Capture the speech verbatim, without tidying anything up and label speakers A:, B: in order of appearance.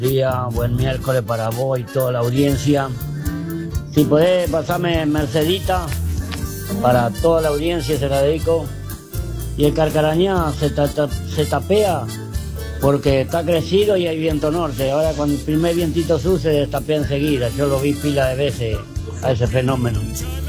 A: Día, buen miércoles para vos y toda la audiencia. Si podés pasarme Mercedita, para toda la audiencia se la dedico. Y el Carcarañá se, ta ta se tapea porque está crecido y hay viento norte. Ahora con el primer vientito sur se destapea enseguida. Yo lo vi pila de veces a ese fenómeno.